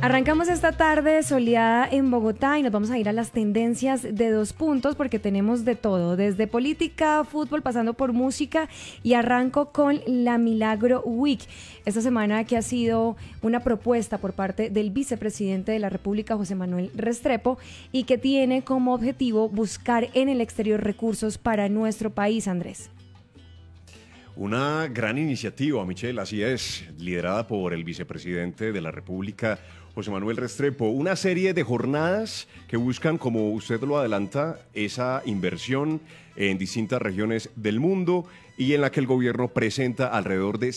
Arrancamos esta tarde soleada en Bogotá y nos vamos a ir a las tendencias de 2 puntos porque tenemos de todo, desde política, fútbol, pasando por música, y arranco con la Milagro Week. Esta semana que ha sido una propuesta por parte del vicepresidente de la República, José Manuel Restrepo, y que tiene como objetivo buscar en el exterior recursos para nuestro país, Andrés. Una gran iniciativa, Michelle, así es, liderada por el vicepresidente de la República, José Manuel Restrepo. Una serie de jornadas que buscan, como usted lo adelanta, esa inversión en distintas regiones del mundo y en la que el gobierno presenta alrededor de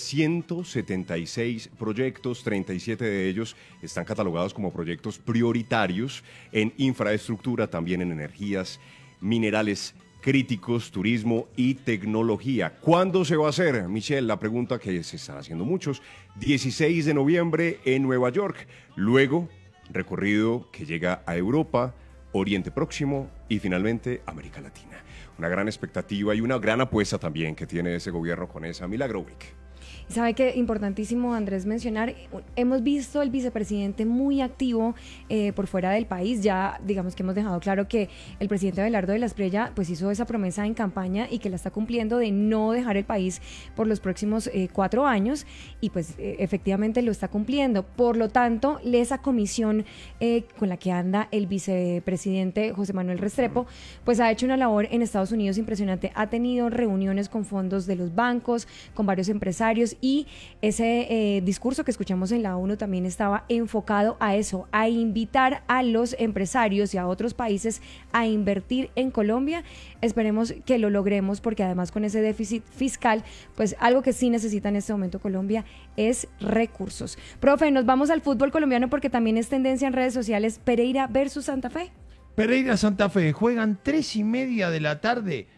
176 proyectos, 37 de ellos están catalogados como proyectos prioritarios en infraestructura, también en energías, minerales críticos, turismo y tecnología. ¿Cuándo se va a hacer, Michelle? La pregunta que se están haciendo muchos. 16 de noviembre en Nueva York. Luego, recorrido que llega a Europa, Oriente Próximo y finalmente América Latina. Una gran expectativa y una gran apuesta también que tiene ese gobierno con esa Milagro Week. Sabe que importantísimo, Andrés, mencionar, hemos visto el vicepresidente muy activo por fuera del país. Ya digamos que hemos dejado claro que el presidente Abelardo de la Espriella pues hizo esa promesa en campaña y que la está cumpliendo de no dejar el país por los próximos 4 años y pues efectivamente lo está cumpliendo. Por lo tanto, esa comisión con la que anda el vicepresidente José Manuel Restrepo pues ha hecho una labor en Estados Unidos impresionante. Ha tenido reuniones con fondos de los bancos, con varios empresarios, y ese discurso que escuchamos en la ONU también estaba enfocado a eso, a invitar a los empresarios y a otros países a invertir en Colombia. Esperemos que lo logremos porque además con ese déficit fiscal, pues algo que sí necesita en este momento Colombia es recursos. Profe, nos vamos al fútbol colombiano porque también es tendencia en redes sociales. Pereira versus Santa Fe. Pereira-Santa Fe, juegan 3:30 de la tarde.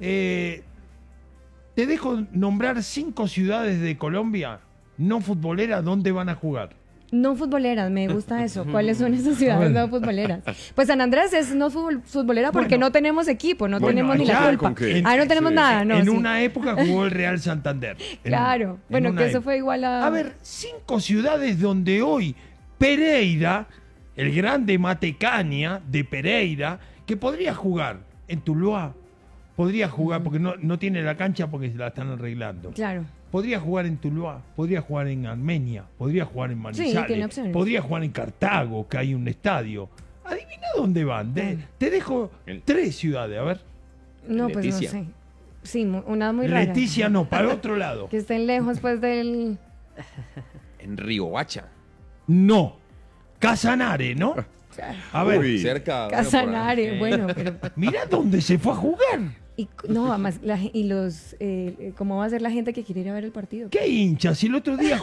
Te dejo nombrar 5 ciudades de Colombia no futboleras, ¿dónde van a jugar? No futboleras, me gusta eso. ¿Cuáles son esas ciudades no futboleras? Pues San Andrés es no futbolera porque no tenemos equipo, no tenemos ni la culpa. No tenemos nada, ¿no? En una época jugó el Real Santander. Claro, bueno, que eso fue igual a... A ver, 5 ciudades donde hoy Pereira, el grande Matecaña de Pereira, que podría jugar en Tuluá, podría jugar, porque no tiene la cancha porque se la están arreglando. Claro. Podría jugar en Tuluá, podría jugar en Armenia, podría jugar en Manizales, podría jugar en Cartago, que hay un estadio. Adivina dónde van. Te dejo 3 ciudades, a ver. No, pues no sé. Sí, una muy rara. Leticia no, para el otro lado. Que estén lejos pues del... En Riohacha. No. Casanare, ¿no? A ver. Uy, cerca. Casanare, bueno, pero... Mira dónde se fue a jugar. Y no, además, ¿cómo va a ser la gente que quiere ir a ver el partido? ¿Qué hincha? Si el otro día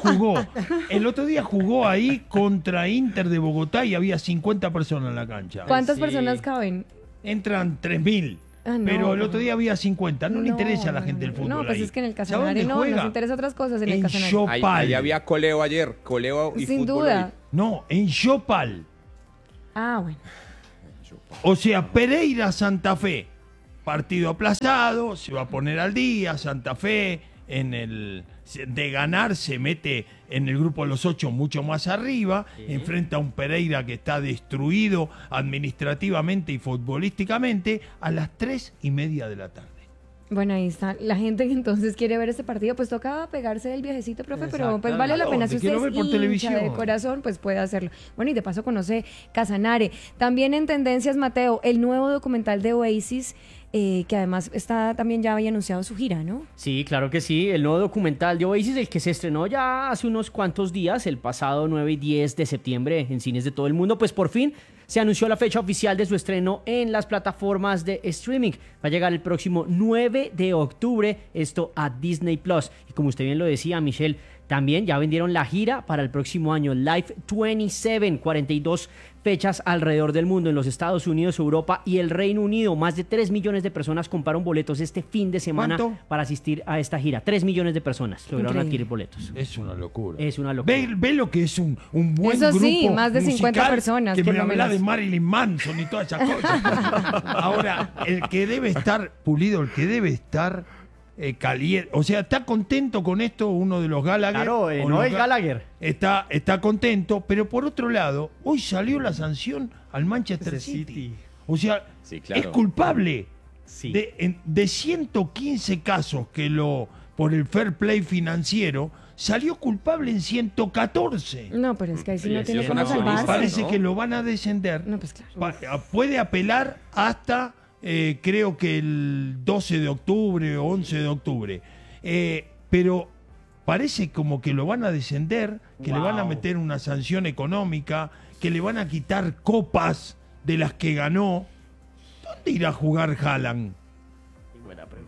jugó ahí contra Inter de Bogotá y había 50 personas en la cancha. ¿Cuántas personas caben? Entran 3.000. Pero el otro día había 50. No le interesa a la gente el fútbol. No, pues ahí. Es que en el Casanare nos interesa otras cosas en el Casanare. Chopal. Ahí había coleo ayer. Coleo y sin fútbol. duda. Hoy. No, en Chopal. Ah, bueno. O sea, Pereira Santa Fe. Partido aplazado, se va a poner al día. Santa Fe de ganar se mete en el grupo de los 8 mucho más arriba, enfrenta a un Pereira que está destruido administrativamente y futbolísticamente a las 3:30 de la tarde. Bueno, ahí está. La gente que entonces quiere ver este partido, pues toca pegarse del viajecito, profe, pero pues vale la pena. Si usted es hincha de corazón, pues puede hacerlo. Bueno, y de paso conoce Casanare. También en tendencias, Mateo, el nuevo documental de Oasis, que además también ya había anunciado su gira, ¿no? Sí, claro que sí. El nuevo documental de Oasis, el que se estrenó ya hace unos cuantos días, el pasado 9 y 10 de septiembre en cines de todo el mundo, pues por fin se anunció la fecha oficial de su estreno en las plataformas de streaming. Va a llegar el próximo 9 de octubre, esto a Disney Plus. Y como usted bien lo decía, Michelle, también ya vendieron la gira para el próximo año, Live 27, 42 fechas alrededor del mundo, en los Estados Unidos, Europa y el Reino Unido. Más de 3 millones de personas compraron boletos este fin de semana para asistir a esta gira. 3 millones de personas lograron adquirir boletos. Es una locura. Es una locura. Ve lo que es un buen grupo. Eso sí, más de musical 50 personas. Que me habla de Marilyn Manson y todas esas cosas. Ahora, el que debe estar pulido, el que debe estar caliente. O sea, ¿está contento con esto uno de los Gallagher? Claro, Noel Gallagher. Está contento, pero por otro lado, hoy salió la sanción al Manchester City. O sea, Sí, claro. es culpable. Sí. De 115 casos por el fair play financiero, salió culpable en 114. No, pero es que ahí sí Y no ellos tiene son cómo accionistas, salvarse. Parece ¿no? que lo van a descender. No, pues claro. Puede apelar hasta, creo que el 12 de octubre o 11 de octubre. Pero parece como que lo van a descender, que le van a Wow. meter una sanción económica, que le van a quitar copas de las que ganó. ¿Dónde irá a jugar Haaland? Buena pregunta.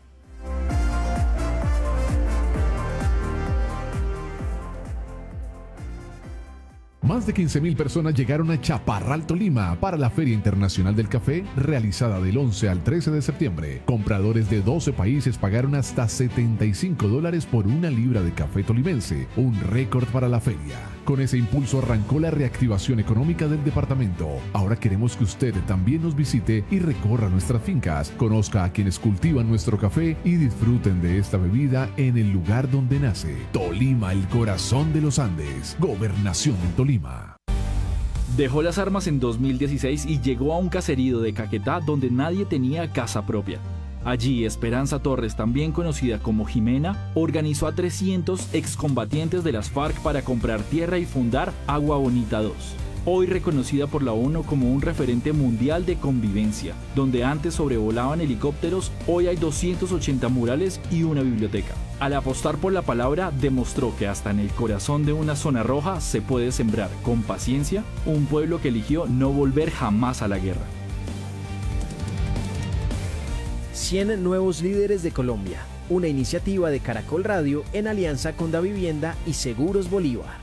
Más de 15.000 personas llegaron a Chaparral, Tolima, para la Feria Internacional del Café, realizada del 11 al 13 de septiembre. Compradores de 12 países pagaron hasta $75 por una libra de café tolimense, un récord para la feria. Con ese impulso arrancó la reactivación económica del departamento. Ahora queremos que usted también nos visite y recorra nuestras fincas, conozca a quienes cultivan nuestro café y disfruten de esta bebida en el lugar donde nace. Tolima, el corazón de los Andes. Gobernación en Tolima. Dejó las armas en 2016 y llegó a un caserío de Caquetá donde nadie tenía casa propia. Allí, Esperanza Torres, también conocida como Jimena, organizó a 300 excombatientes de las FARC para comprar tierra y fundar Agua Bonita 2. Hoy reconocida por la ONU como un referente mundial de convivencia, donde antes sobrevolaban helicópteros, hoy hay 280 murales y una biblioteca. Al apostar por la palabra, demostró que hasta en el corazón de una zona roja se puede sembrar con paciencia un pueblo que eligió no volver jamás a la guerra. 100 nuevos líderes de Colombia, una iniciativa de Caracol Radio en alianza con Davivienda y Seguros Bolívar.